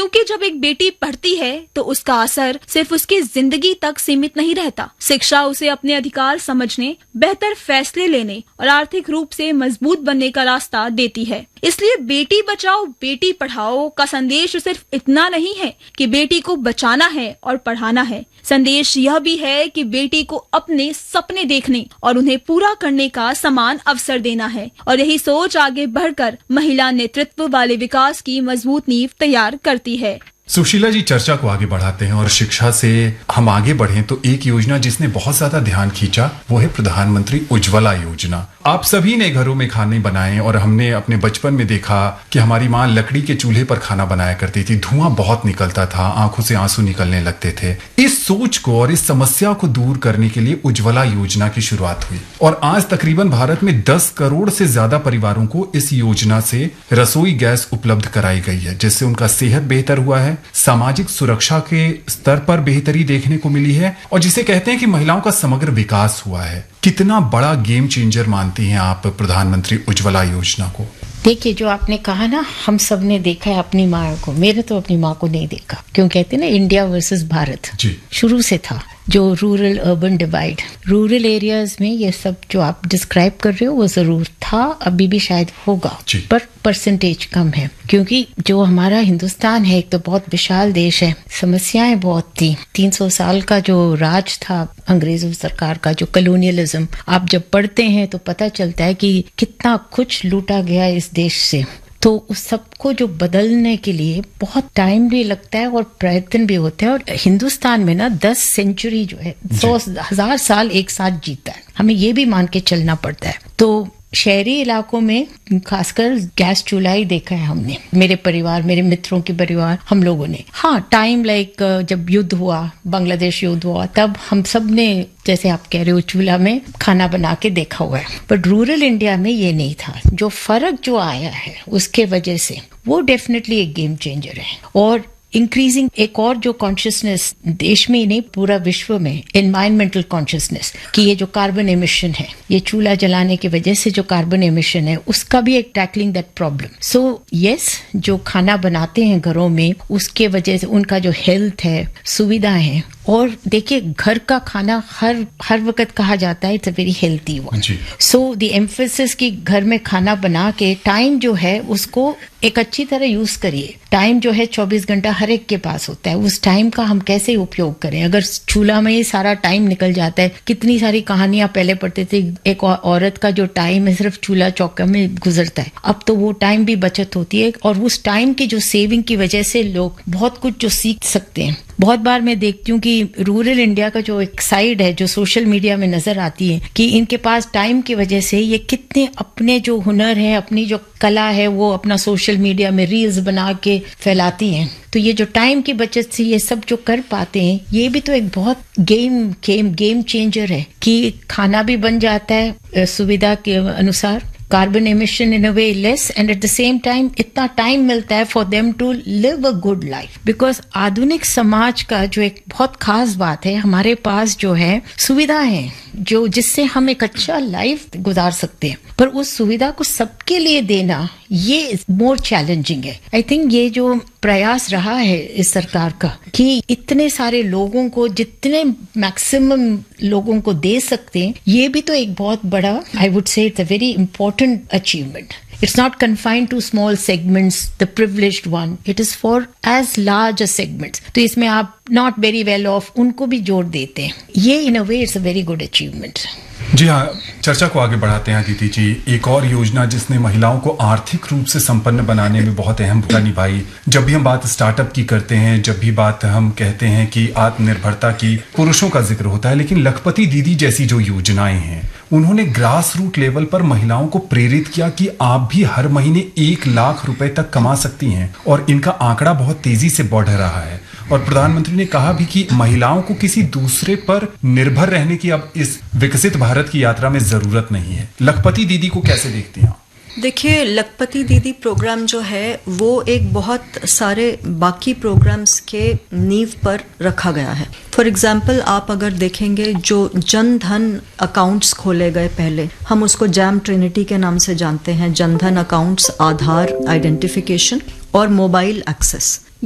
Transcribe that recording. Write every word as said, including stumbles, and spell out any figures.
क्योंकि जब एक बेटी पढ़ती है तो उसका असर सिर्फ उसकी जिंदगी तक सीमित नहीं रहता। शिक्षा उसे अपने अधिकार समझने, बेहतर फैसले लेने और आर्थिक रूप से मजबूत बनने का रास्ता देती है। इसलिए बेटी बचाओ बेटी पढ़ाओ का संदेश सिर्फ इतना नहीं है कि बेटी को बचाना है और पढ़ाना है। संदेश यह भी है कि बेटी को अपने सपने देखने और उन्हें पूरा करने का समान अवसर देना है। और यही सोच आगे बढ़कर महिला नेतृत्व वाले विकास की मजबूत नींव तैयार करती है। सुशीला जी, चर्चा को आगे बढ़ाते हैं और शिक्षा से हम आगे बढ़ें तो एक योजना जिसने बहुत ज्यादा ध्यान खींचा वो है प्रधानमंत्री उज्ज्वला योजना। आप सभी ने घरों में खाने बनाए और हमने अपने बचपन में देखा कि हमारी माँ लकड़ी के चूल्हे पर खाना बनाया करती थी। धुआं बहुत निकलता था, आंखों से आंसू निकलने लगते थे। इस सोच को और इस समस्या को दूर करने के लिए उज्ज्वला योजना की शुरुआत हुई और आज तकरीबन भारत में दस करोड़ से ज्यादा परिवारों को इस योजना से रसोई गैस उपलब्ध कराई गई है, जिससे उनका सेहत बेहतर हुआ है, सामाजिक सुरक्षा के स्तर पर बेहतरी देखने को मिली है और जिसे कहते हैं कि महिलाओं का समग्र विकास हुआ है। कितना बड़ा गेम चेंजर मानती हैं आप प्रधानमंत्री उज्ज्वला योजना को? देखिए, जो आपने कहा ना, हम सब ने देखा है अपनी माँ को। मेरे तो अपनी माँ को नहीं देखा, क्यों कहते हैं ना, इंडिया वर्सेस भारत जी शुरू से था। जो rural urban divide, rural areas में ये सब जो आप डिस्क्राइब कर रहे हो वो जरूर था, अभी भी शायद होगा, पर परसेंटेज कम है। क्योंकि जो हमारा हिंदुस्तान है एक तो बहुत विशाल देश है, समस्याएं बहुत थी। तीन सौ साल का जो राज था अंग्रेजों सरकार का, जो कॉलोनियलिज्म, आप जब पढ़ते हैं तो पता चलता है कि कितना कुछ लूटा गया इस देश से। तो उस सबको जो बदलने के लिए बहुत टाइम भी लगता है और प्रयत्न भी होते हैं। और हिंदुस्तान में ना दस सेंचुरी जो है, सौ हजार साल एक साथ जीता है, हमें ये भी मान के चलना पड़ता है। तो शहरी इलाकों में खासकर गैस चूल्हा ही देखा है हमने, मेरे परिवार, मेरे मित्रों के परिवार, हम लोगों ने। हाँ, टाइम लाइक जब युद्ध हुआ, बांग्लादेश युद्ध हुआ, तब हम सब ने, जैसे आप कह रहे हो, चूल्हा में खाना बना के देखा हुआ है। बट रूरल इंडिया में ये नहीं था। जो फर्क जो आया है उसके वजह से वो डेफिनेटली एक गेम चेंजर है। और इंक्रीजिंग एक और जो कॉन्शियसनेस देश में ही नहीं पूरा विश्व में, एनवायरमेंटल कॉन्शियसनेस, कि ये जो कार्बन एमिशन है, ये चूल्हा जलाने की वजह से जो कार्बन एमिशन है, उसका भी एक tackling that problem. So yes, जो खाना बनाते हैं घरों में, उसके वजह से उनका जो हेल्थ है, सुविधा है। और देखिए, घर का खाना हर हर वक्त कहा जाता है it's a very healthy one. So the emphasis कि घर में खाना बना के टाइम जो है उसको एक अच्छी तरह यूज करिए। टाइम जो है चौबीस घंटा हर एक के पास होता है, उस टाइम का हम कैसे उपयोग करें। अगर चूल्हा में ही सारा टाइम निकल जाता है, कितनी सारी कहानियां पहले पढ़ते थे, एक औरत का जो टाइम है सिर्फ चूल्हा चौका में गुजरता है, अब तो वो टाइम भी बचत होती है। और उस टाइम की जो सेविंग की वजह से लोग बहुत कुछ जो सीख सकते हैं। बहुत बार मैं देखती हूँ कि रूरल इंडिया का जो एक साइड है जो सोशल मीडिया में नजर आती है, कि इनके पास टाइम की वजह से ये कितने अपने जो हुनर है, अपनी जो कला है, वो अपना सोशल मीडिया में रील्स बना के फैलाती हैं। तो ये जो टाइम की बचत से ये सब जो कर पाते हैं, ये भी तो एक बहुत गेम गेम गेम चेंजर है कि खाना भी बन जाता है सुविधा के अनुसार, carbon emission in a way less, and at the same time इतना टाइम मिलता है for them to live a good life. Because आधुनिक समाज का जो एक बहुत खास बात है, हमारे पास जो है सुविधा है जो जिससे हम एक अच्छा लाइफ गुजार सकते हैं, पर उस सुविधा को सबके लिए देना ये मोर चैलेंजिंग है। आई थिंक ये जो प्रयास रहा है इस सरकार का कि इतने सारे लोगों को, जितने मैक्सिमम लोगों को दे सकते हैं, ये भी तो एक बहुत बड़ा, I would say it's a very important achievement. It's not confined to small segments, the privileged one. It is for as large a segments. तो इसमें आप not very well off उनको भी जोड़ देते हैं। ये in a way it's a very good achievement. जी हाँ, चर्चा को आगे बढ़ाते हैं अदिति जी। एक और योजना जिसने महिलाओं को आर्थिक रूप से संपन्न बनाने में बहुत अहम भूमिका निभाई। जब भी हम बात स्टार्टअप की करते हैं, जब भी बात हम कहते हैं कि आत्मनिर्भरता की, पुरुषों का जिक्र होता है, लेकिन लखपति दीदी जैसी जो योजनाएं हैं, उन्होंने ग्रास रूट लेवल पर महिलाओं को प्रेरित किया कि आप भी हर महीने एक लाख रुपए तक कमा सकती हैं और इनका आंकड़ा बहुत तेजी से बढ़ रहा है। और प्रधानमंत्री ने कहा भी कि महिलाओं को किसी दूसरे पर निर्भर रहने की अब इस विकसित भारत की यात्रा में जरूरत नहीं है। लखपति दीदी को कैसे देखती हैं? देखिए, लखपति दीदी प्रोग्राम जो है वो एक बहुत सारे बाकी प्रोग्राम्स के नींव पर रखा गया है। फॉर एग्जाम्पल, आप अगर देखेंगे जो जन धन अकाउंट्स खोले गए, पहले हम उसको जैम ट्रिनिटी के नाम से जानते हैं, जन धन अकाउंट्स, आधार आइडेंटिफिकेशन और मोबाइल एक्सेस।